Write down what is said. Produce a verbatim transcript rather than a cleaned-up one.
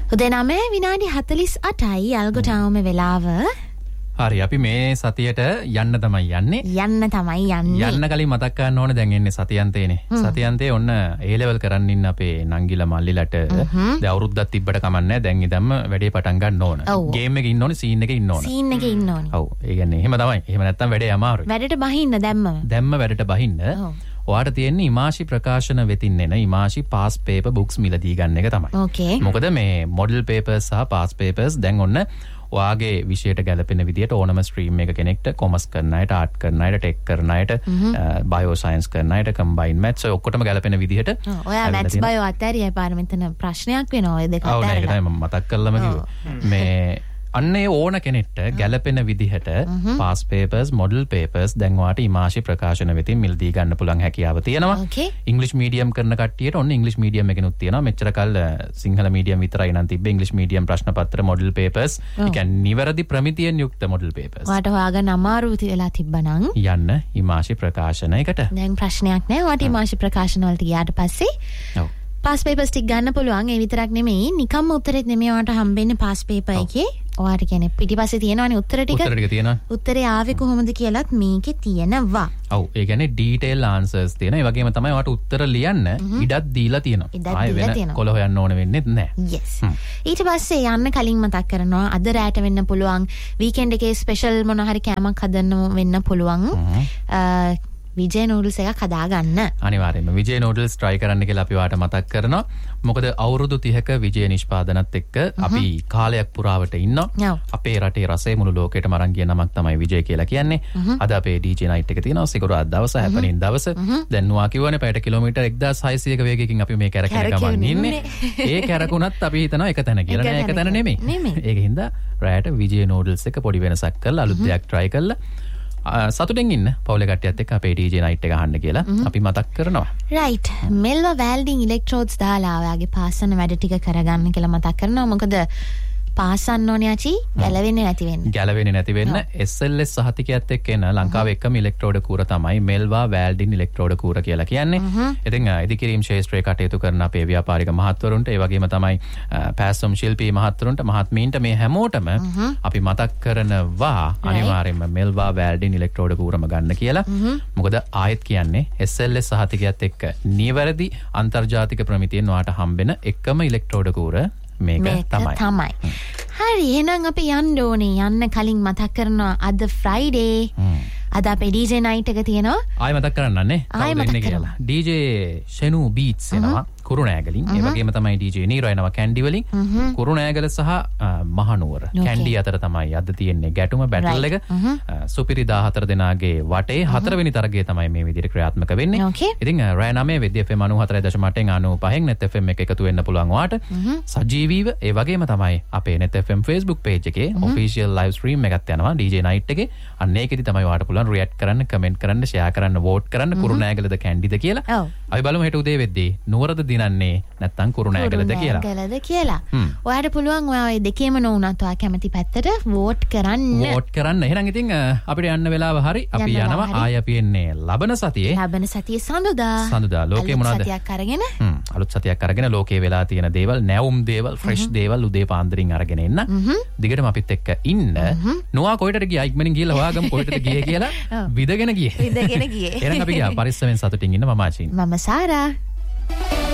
උදේ නවය විනාඩි හතළිස් අටයි අල්ගොටාවම වෙලාව. හරි අපි මේ සතියට යන්න තමයි යන්නේ. යන්න තමයි යන්නේ. යන්න කලින් මතක් කරන්න ඕනේ දැන් එන්නේ සතියන්තේනේ. සතියන්තේ ඔන්න A level කරන්න ඉන්න අපේ නංගිලා මල්ලිලට දැන් අවුරුද්දක් තිබ්බට කමන්නේ දැන් ඉදම්ම වැඩේ පටන් ගන්න ඕන. ගේම් එකේ ඉන්න ඕනේ සීන් එකේ ඉන්න ඕන. සීන් එකේ ඉන්න ඕනේ. ඔව් ඒ කියන්නේ එහෙම තමයි. එහෙම නැත්තම් වැඩේ අමාරුයි. වැඩට බහින්න දැම්මම. දැම්ම වැඩට බහින්න. ඔයාට තියෙන්නේ ඉමාෂි ප්‍රකාශන වෙතින් එන ඉමාෂි පාස් පේපර් බුක්ස් මිලදී ගන්න එක තමයි. ඕකේ. මොකද මේ මොඩල් පේපර්ස් සහ පාස් පේපර්ස් දැන් ඔන්න ඔයාගේ විෂයට ගැලපෙන විදියට ඕනම ස්ට්‍රීම් එක කෙනෙක්ට කොමර්ස් කරන අයට, ආර්ට් කරන අයට, ටෙක් කරන අයට, බයෝ සයන්ස් කරන අයට, කම්බයින් මැත්ස් ඔය ඔක්කොටම ගැලපෙන විදියට. ඔයා මැත්ස් බයෝ අතරිය පාර මෙතන ප්‍රශ්නයක් වෙනවා ඔය දෙක අතරලා. ඔව් නේද මම මතක් කරලම කිව්වා. මේ අන්නේ ඕන කෙනෙක්ට ගැලපෙන විදිහට පාස් පේපර්ස් මොඩල් පේපර්ස් දැන් ඔයාට ඉමාෂි ප්‍රකාශන වෙතින් මිලදී ගන්න පුළුවන් හැකියාව තියෙනවා. ඉංග්‍රීසි මීඩියම් කරන කට්ටියට ඔන්න ඉංග්‍රීසි මීඩියම් එකෙනුත් තියෙනවා. මෙච්චර කල් සිංහල මීඩියම් විතරයි නම් තිබ්බේ. ඉංග්‍රීසි මීඩියම් ප්‍රශ්න පත්‍ර මොඩල් පේපර්ස් ඒ කියන්නේ නිවැරදි ප්‍රමිතියෙන් යුක්ත මොඩල් පේපර්ස්. ඔයාට හොයාගන්න අමාරු වෙලා තිබ්බනම් යන්න ඉමාෂි ප්‍රකාශනයකට. දැන් ප්‍රශ්නයක් නැහැ. ඔයාට ඉමාෂි ප්‍රකාශන වලට ගියාට පස්සේ ඔව් පාස් පේපර්ස් ටික ගන්න පුළුවන්. ඒ විතරක් නෙමෙයි නිකම්ම උත්තරෙත් නෙමෙයි ඔයාට හම්බෙන්නේ පාස් පේපර් එකේ. ඔයාට කියන්නේ පිටිපස්සේ තියෙනවනේ උත්තර ටික. උත්තර ටික තියෙනවා. උත්තරේ ආවේ කොහොමද කියලාත් මේකේ තියෙනවා. ඔව් ඒ කියන්නේ ඩීටේල් ආන්සර්ස් තියෙන. ඒ වගේම තමයි ඔයාට උත්තර ලියන්න ඉඩක් දීලා තියෙනවා. ආයෙ වෙන කොළ හොයන්න ඕන වෙන්නේ නැහැ. yes. ඊට පස්සේ යන්න කලින් මතක් කරනවා අද රැට වෙන්න පුළුවන් වීකෙන්ඩ් එකේ ස්පෙෂල් මොන හරි කෑමක් හදන්න වෙන්න පුළුවන්. විජේ නූඩල්ස් එකක් හදාගන්න. අනිවාර්යයෙන්ම විජේ නූඩල්ස් try කරන්න කියලා අපි ඔයාලට මතක් කරනවා. මොකද අවුරුදු තිහක විජේ නිෂ්පාදනත් එක්ක අපි කාලයක් පුරාවට ඉන්නවා. අපේ රටේ රසය මුළු ලෝකෙටම අරන් ගිය නමක් තමයි විජේ කියලා කියන්නේ. අද අපේ ඩී ජේ නයිට් එක තියෙනවා සිකුරාදා දවස හැපෙනින් දවස. දැන් නුවා කියවනේ පැයට කිලෝමීටර් එක්දාස් හයසීයක වේගයකින් අපි මේ කැරකෙන ගමන් ඉන්නේ. ඒ කැරකුණත් අපි හිතනවා එක තැන කියලා නෑ එක තැන නෙමෙයි. ඒක හින්දා රැයට විජේ නූඩල්ස් එක පොඩි වෙනසක් කරලා අලුත් දෙයක් try කරලා සතුටෙන් ඉන්න පවුලේ කට්ටියත් එක්ක අපේ ඩී ජේ නයිට් එක අහන්න කියලා අපි මතක් කරනවා. right. මෙල්වා වැල්ඩින් ඉලෙක්ට්‍රෝඩ්ස් දාලා ඔයාගේ පාසන වැඩ ටික කරගන්න කියලා මතක් කරනවා. මොකද පාසන්න ඕනේ ආචි ගැලවෙන්නේ නැති වෙන්න. ගැලවෙන්නේ නැති වෙන්න එස් එල් එස් සහතිකයත් එක්ක එන ලංකාවේ එකම ඉලෙක්ට්‍රෝඩ කූර තමයි මෙල්වා වැල්ඩින් ඉලෙක්ට්‍රෝඩ කූර කියලා කියන්නේ. ඉතින් ඉදිකිරීම් ශාස්ත්‍රයේ කටයුතු කරන අපේ ව්‍යාපාරික මහත්වරුන්ට ඒ වගේම තමයි පැසම් ශිල්පී මහත්වරුන්ට මහත්මීන්ට මේ හැමෝටම අපි මතක් කරනවා අනිවාර්යයෙන්ම මෙල්වා වැල්ඩින් ඉලෙක්ට්‍රෝඩ කූරම ගන්න කියලා. මොකද ආයෙත් කියන්නේ එස් එල් එස් සහතිකයත් එක්ක නිවැරදි අන්තර්ජාතික ප්‍රමිතියෙන් ඔයාට හම්බෙන එකම ඉලෙක්ට්‍රෝඩ කූර මේක තමයි. තමයි. හරි එහෙනම් අපි යන්න ඕනේ. යන්න කලින් මතක් කරනවා අද ෆ්‍රයිඩේ. අද අපේ ඩී ජේ නයිට් එක තියෙනවා. ආයෙ මතක් කරන්නන්නේ. ආයෙ මතක් කරනවා. ඩී ජේ ෂෙනු බීට්ස් එනවා කුරුණෑගලින්. ඒ වගේම තමයි ඩී ජේ නීරෝ එනවා කැන්ඩි වලින්. කුරුණෑගල සහ මහනුවර. කැන්ඩි අතර තමයි අද තියෙන්නේ ගැටුම බැටල් එක. සුපිරි දාහතර දෙනාගේ වටේ හතරවෙනි තරගය තමයි මේ විදිහට ක්‍රියාත්මක වෙන්නේ. ඉතින් රෑ නවය වෙද්දී F M ninety-four point eight ෙන් ninety-five ෙන් net F M එක එකතු වෙන්න පුළුවන් ඔයාට. සජීවීව ඒ වගේම තමයි අපේ net F M Facebook page එකේ official live stream එකක් යනවා ඩී ජේ නයිට් එකේ. අන්න ඒකෙදි තමයි ඔයාට පුළුවන් react කරන්න, comment කරන්න, share කරන්න, vote කරන්න කුරුණෑගලද කැන්ඩිද කියලා. අපි බලමු හෙට උදේ වෙද්දී නුවරද දිනන්නේ නැත්නම් කුරුණෑගලද කියලා. කුරුණෑගලද කියලා. ඔයාට පුළුවන් ඔයා ඔය දෙකේම නොවුනත් ඔයා කැමති පැත්තට vote කරන්න. vote කරන්න. එහෙනම් ඉතින් අපිට යන්න වෙලාව හරි. අපි යනවා. ආය අපි එන්නේ ලබන සතියේ. ලබන සතියේ සඳුදා. සඳුදා ලෝකේ මොනවද? සතියක් අරගෙන. හ්ම් අලුත් සතියක් අරගෙන ලෝකේ වෙලා තියෙන දේවල්, නැවුම් දේවල්, fresh දේවල් උදේ පාන්දරින් අරගෙන එන්න. දිගටම අපිත් එක්ක ඉන්න. නොආ කොහෙටද ගියා? ඉක්මනින් ගිහලා හොයාගමු කොහෙටද ගියේ කියලා. විදගෙන ගියේ. විදගෙන ගියේ. එහෙනම් අපි ගියා පරිස්සමෙන් සතුටින් ඉන්න මම ආචින්. මම සාරා.